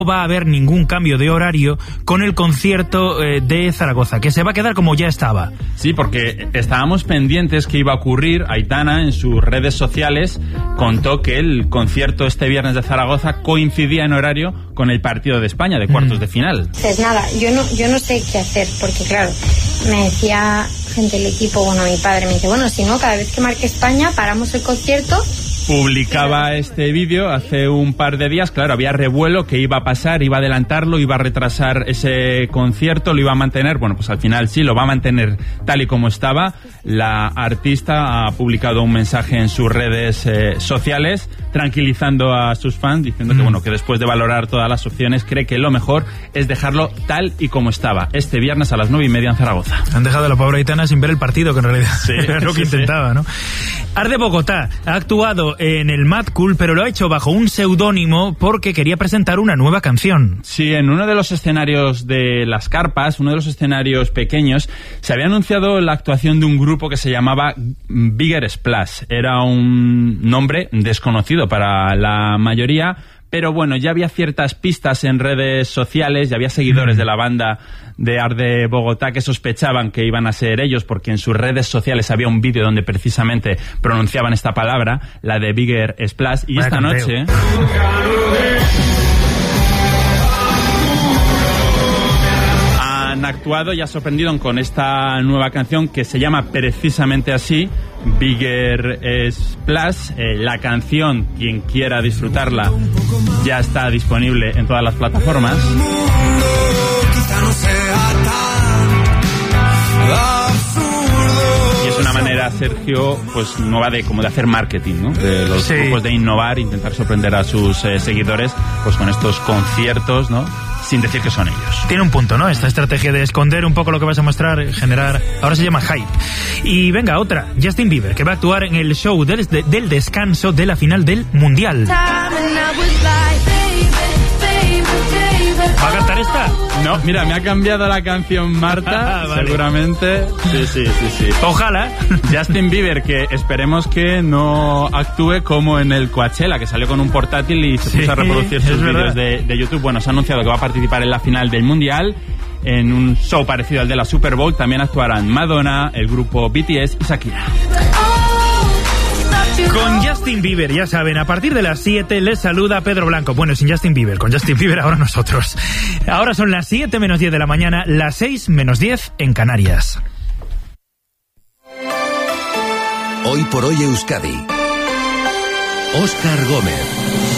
va a haber ningún cambio de horario con el concierto de Zaragoza, que se va a quedar como ya estaba. Sí, porque estábamos pendientes que iba a ocurrir. Aitana en sus redes sociales contó que el concierto este viernes de Zaragoza coincidía en horario con el partido de España de cuartos de final. Pues nada, yo no sé qué hacer, porque claro, me decía gente del equipo, bueno, mi padre me dice, bueno, si no, cada vez que marque España paramos el concierto. Publicaba este vídeo hace un par de días. Claro, había revuelo, que iba a pasar, iba a adelantarlo, iba a retrasar ese concierto, lo iba a mantener. Bueno, pues al final sí, lo va a mantener tal y como estaba. La artista ha publicado un mensaje en sus redes sociales tranquilizando a sus fans, diciendo que bueno, que después de valorar todas las opciones cree que lo mejor es dejarlo tal y como estaba este viernes a las 9:30 en Zaragoza. Han dejado a la pobre Aitana sin ver el partido, que en realidad sí, era lo que intentaba, ¿no? Art de Bogotá ha actuado en el Mad Cool, pero lo ha hecho bajo un seudónimo porque quería presentar una nueva canción. Sí, en uno de los escenarios de las carpas, uno de los escenarios pequeños, se había anunciado la actuación de un grupo que se llamaba Bigger Splash. Era un nombre desconocido para la mayoría, pero bueno, ya había ciertas pistas en redes sociales, ya había seguidores de la banda de Art de Bogotá que sospechaban que iban a ser ellos, porque en sus redes sociales había un vídeo donde precisamente pronunciaban esta palabra, la de Bigger Splash, y esta noche han actuado y ha sorprendido con esta nueva canción que se llama precisamente así, Bigger Splash. La canción, quien quiera disfrutarla, ya está disponible en todas las plataformas. Y es una manera, Sergio, pues nueva de como de hacer marketing, ¿no? De los grupos de innovar, intentar sorprender a sus seguidores, pues con estos conciertos, ¿no? Sin decir que son ellos. Tiene un punto, ¿no? Esta estrategia de esconder un poco lo que vas a mostrar, generar... Ahora se llama hype. Y venga, otra. Justin Bieber, que va a actuar en el show del descanso de la final del Mundial. ¿Va a cantar esta? No, mira, me ha cambiado la canción Marta, vale. Seguramente. Sí. Ojalá. Justin Bieber, que esperemos que no actúe como en el Coachella, que salió con un portátil y se puso a reproducir sus vídeos de YouTube. Bueno, se ha anunciado que va a participar en la final del Mundial, en un show parecido al de la Super Bowl. También actuarán Madonna, el grupo BTS y Shakira. Con Justin Bieber, ya saben, a partir de las 7 les saluda Pedro Blanco. Bueno, sin Justin Bieber, con Justin Bieber ahora nosotros. Ahora son las 7 menos 10 de la mañana, las 6 menos 10 en Canarias. Hoy por hoy Euskadi. Óscar Gómez.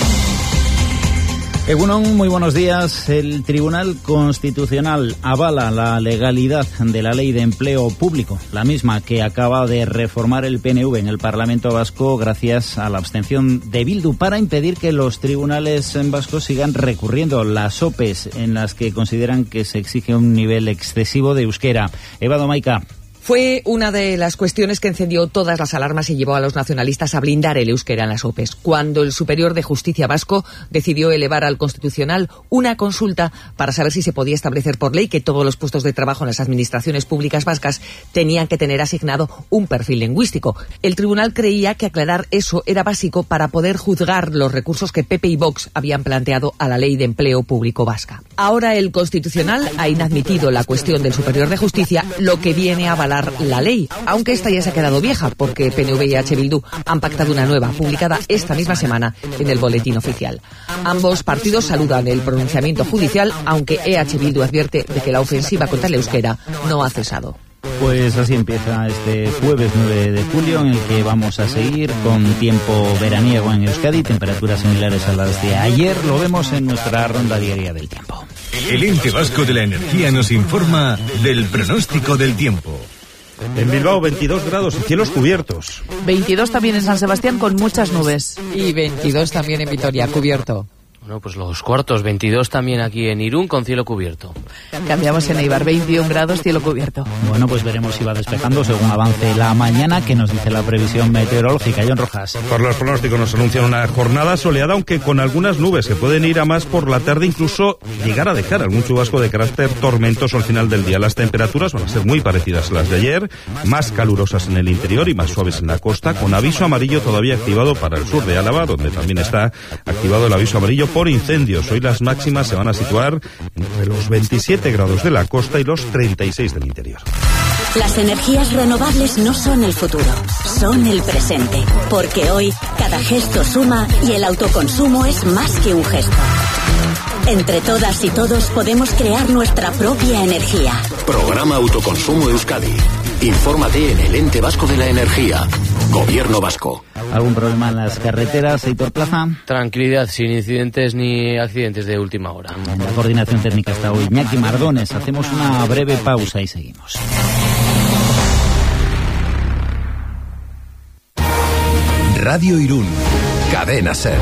Egunon, muy buenos días. El Tribunal Constitucional avala la legalidad de la Ley de Empleo Público, la misma que acaba de reformar el PNV en el Parlamento Vasco gracias a la abstención de Bildu, para impedir que los tribunales vascos sigan recurriendo las OPEs en las que consideran que se exige un nivel excesivo de euskera. Eva Domaica. Fue una de las cuestiones que encendió todas las alarmas y llevó a los nacionalistas a blindar el euskera en las OPEs, cuando el Superior de Justicia vasco decidió elevar al Constitucional una consulta para saber si se podía establecer por ley que todos los puestos de trabajo en las administraciones públicas vascas tenían que tener asignado un perfil lingüístico. El tribunal creía que aclarar eso era básico para poder juzgar los recursos que PP y Vox habían planteado a la Ley de Empleo Público vasca. Ahora el Constitucional ha inadmitido la cuestión del Superior de Justicia, lo que viene a avalar la ley, aunque esta ya se ha quedado vieja porque PNV y H. Bildu han pactado una nueva, publicada esta misma semana en el Boletín Oficial. Ambos partidos saludan el pronunciamiento judicial, aunque EH Bildu advierte de que la ofensiva contra el euskera no ha cesado. Pues así empieza este jueves 9 de julio, en el que vamos a seguir con tiempo veraniego en Euskadi, temperaturas similares a las de ayer. Lo vemos en nuestra ronda diaria del tiempo. El Ente Vasco de la Energía nos informa del pronóstico del tiempo. En Bilbao 22 grados y cielos cubiertos. 22 también en San Sebastián con muchas nubes. Y 22 también en Vitoria, cubierto. Bueno, pues los cuartos, 22 también aquí en Irún con cielo cubierto. Cambiamos en Eibar, 21 grados, cielo cubierto. Bueno, pues veremos si va despejando según avance la mañana, que nos dice la previsión meteorológica. John Rojas. Por los pronósticos nos anuncian una jornada soleada, aunque con algunas nubes que pueden ir a más por la tarde, incluso llegar a dejar algún chubasco de carácter tormentoso al final del día. Las temperaturas van a ser muy parecidas a las de ayer, más calurosas en el interior y más suaves en la costa, con aviso amarillo todavía activado para el sur de Álava, donde también está activado el aviso amarillo por incendios. Hoy las máximas se van a situar entre los 27 grados de la costa y los 36 del interior. Las energías renovables no son el futuro, son el presente. Porque hoy cada gesto suma y el autoconsumo es más que un gesto. Entre todas y todos podemos crear nuestra propia energía. Programa Autoconsumo Euskadi. Infórmate en el Ente Vasco de la Energía. Gobierno Vasco. ¿Algún problema en las carreteras, Heitor Plaza? Tranquilidad, sin incidentes ni accidentes de última hora. En la coordinación técnica está hoy Iñaki Mardones. Hacemos una breve pausa y seguimos. Radio Irún, Cadena SER.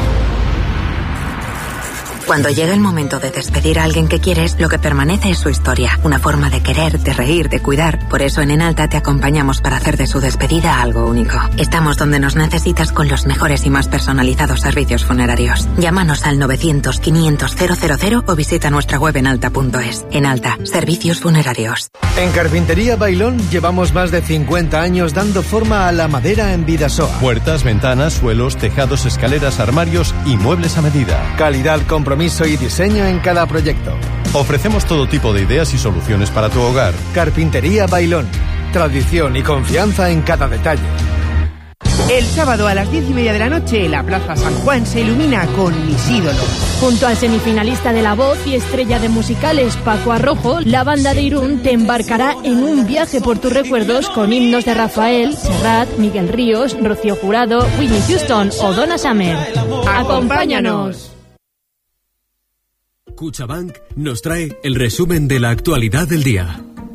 Cuando llega el momento de despedir a alguien que quieres, lo que permanece es su historia, una forma de querer, de reír, de cuidar. Por eso en Enalta te acompañamos para hacer de su despedida algo único. Estamos donde nos necesitas con los mejores y más personalizados servicios funerarios. Llámanos al 900-500-000 o visita nuestra web enalta.es. Enalta, servicios funerarios. En Carpintería Bailón llevamos más de 50 años dando forma a la madera en Bidasoa. Puertas, ventanas, suelos, tejados, escaleras, armarios y muebles a medida. Calidad, compromiso y diseño en cada proyecto. Ofrecemos todo tipo de ideas y soluciones para tu hogar. Carpintería Bailón. Tradición y confianza en cada detalle. El sábado a las 10:30 de la noche, la Plaza San Juan se ilumina con Mis ídolos. Junto al semifinalista de La Voz y estrella de musicales Paco Arrojo, la banda de Irún te embarcará en un viaje por tus recuerdos con himnos de Rafael, Serrat, Miguel Ríos, Rocío Jurado, Whitney Houston o Donna Summer. ¡Acompáñanos! Cuchabank nos trae el resumen de la actualidad del día.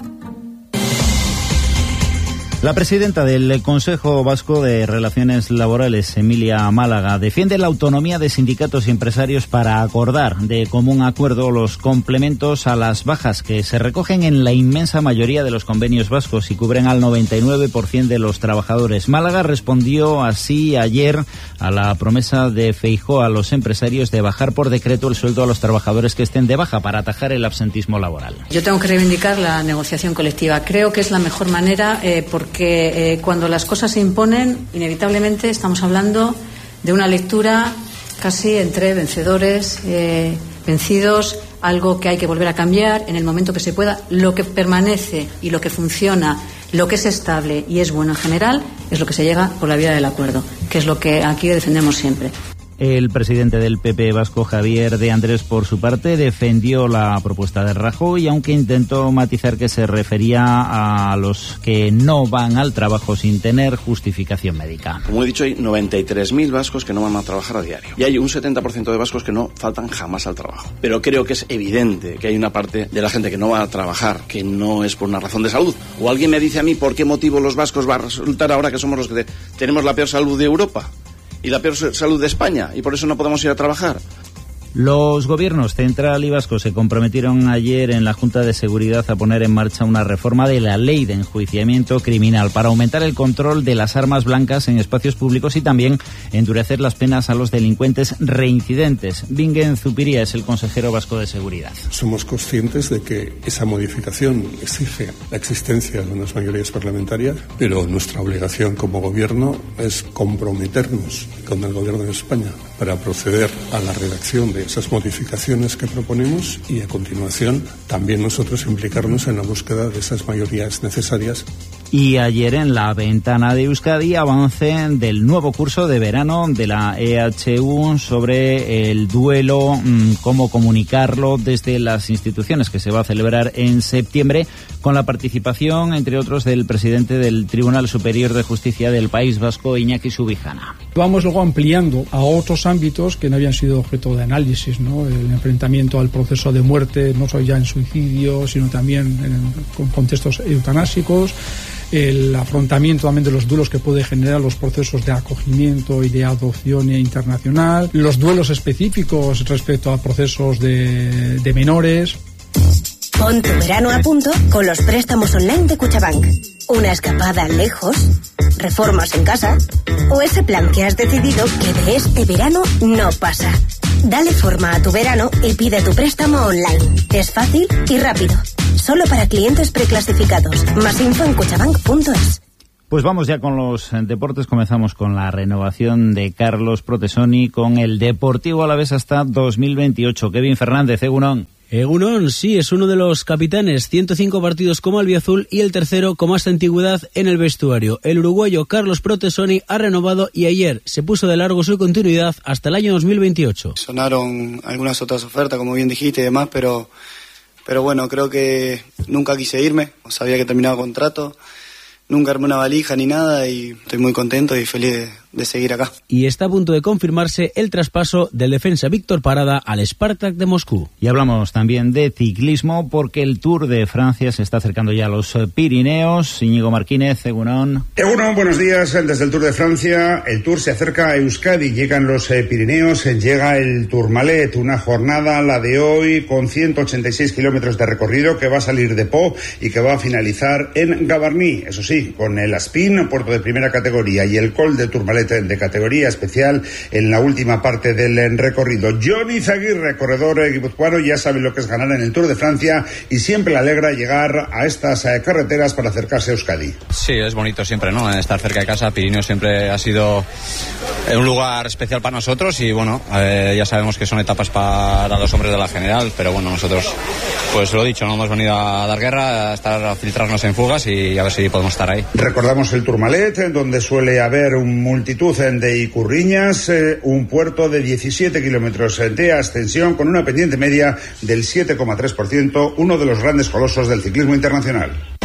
La presidenta del Consejo Vasco de Relaciones Laborales, Emilia Málaga, defiende la autonomía de sindicatos y empresarios para acordar de común acuerdo los complementos a las bajas que se recogen en la inmensa mayoría de los convenios vascos y cubren al 99% de los trabajadores. Málaga respondió así ayer a la promesa de Feijóo a los empresarios de bajar por decreto el sueldo a los trabajadores que estén de baja para atajar el absentismo laboral. Yo tengo que reivindicar la negociación colectiva. Creo que es la mejor manera porque cuando las cosas se imponen, inevitablemente estamos hablando de una lectura casi entre vencedores, vencidos, algo que hay que volver a cambiar en el momento que se pueda. Lo que permanece y lo que funciona, lo que es estable y es bueno en general, es lo que se llega por la vía del acuerdo, que es lo que aquí defendemos siempre. El presidente del PP vasco, Javier de Andrés, por su parte, defendió la propuesta de Rajoy, aunque intentó matizar que se refería a los que no van al trabajo sin tener justificación médica. Como he dicho, hay 93.000 vascos que no van a trabajar a diario. Y hay un 70% de vascos que no faltan jamás al trabajo. Pero creo que es evidente que hay una parte de la gente que no va a trabajar, que no es por una razón de salud. O alguien me dice a mí por qué motivo los vascos va a resultar ahora que somos los que tenemos la peor salud de Europa y la peor salud de España, y por eso no podemos ir a trabajar. Los gobiernos central y vasco se comprometieron ayer en la Junta de Seguridad a poner en marcha una reforma de la ley de enjuiciamiento criminal para aumentar el control de las armas blancas en espacios públicos y también endurecer las penas a los delincuentes reincidentes. Bingen Zupiria es el consejero vasco de Seguridad. Somos conscientes de que esa modificación exige la existencia de unas mayorías parlamentarias, pero nuestra obligación como gobierno es comprometernos con el gobierno de España para proceder a la redacción de esas modificaciones que proponemos y a continuación también nosotros implicarnos en la búsqueda de esas mayorías necesarias. Y ayer en la ventana de Euskadi, avance del nuevo curso de verano de la EHU sobre el duelo, cómo comunicarlo desde las instituciones, que se va a celebrar en septiembre con la participación, entre otros, del presidente del Tribunal Superior de Justicia del País Vasco, Iñaki Subijana. Vamos luego ampliando a otros ámbitos que no habían sido objeto de análisis, ¿no? El enfrentamiento al proceso de muerte, no solo ya en suicidio, sino también con contextos eutanásicos, el afrontamiento también de los duelos que puede generar los procesos de acogimiento y de adopción internacional, los duelos específicos respecto a procesos de menores. Pon tu verano a punto con los préstamos online de Cuchabank. Una escapada lejos, reformas en casa o ese plan que has decidido que de este verano no pasa. Dale forma a tu verano y pide tu préstamo online. Es fácil y rápido. Solo para clientes preclasificados. Más info en cuchabank.es. Pues vamos ya con los deportes. Comenzamos con la renovación de Carlos Protesoni con el Deportivo Alavés hasta 2028. Kevin Fernández, Egunon. Egunon, sí, es uno de los capitanes, 105 partidos como albiazul y el tercero con más antigüedad en el vestuario. El uruguayo Carlos Protesoni ha renovado y ayer se puso de largo su continuidad hasta el año 2028. Sonaron algunas otras ofertas, como bien dijiste y demás, pero bueno, creo que nunca quise irme, sabía que terminaba contrato. Nunca armé una valija ni nada y estoy muy contento y feliz de seguir acá. Y está a punto de confirmarse el traspaso del defensa Víctor Parada al Spartak de Moscú. Y hablamos también de ciclismo porque el Tour de Francia se está acercando ya a los Pirineos. Íñigo Martínez, Egunon. Egunon, buenos días. Desde el Tour de Francia, el Tour se acerca a Euskadi. Llegan los Pirineos, llega el Tourmalet, una jornada, la de hoy, con 186 kilómetros de recorrido que va a salir de Pau y que va a finalizar en Gavarnie. Eso sí, con el Aspin, puerto de primera categoría, y el Col de Tourmalet de categoría especial en la última parte del recorrido. Johnny Zaguirre, corredor guipuzcoano, ya sabe lo que es ganar en el Tour de Francia y siempre le alegra llegar a estas carreteras para acercarse a Euskadi. Sí, es bonito siempre, ¿no? Estar cerca de casa. Pirineo siempre ha sido un lugar especial para nosotros y bueno, ya sabemos que son etapas para los hombres de la general, pero bueno, nosotros, pues lo dicho, no hemos venido a dar guerra, a filtrarnos en fugas y a ver si podemos estar ahí. Recordamos el Tourmalet, donde suele haber multitud de icurriñas, un puerto de 17 kilómetros de ascensión con una pendiente media del 7,3%, uno de los grandes colosos del ciclismo internacional.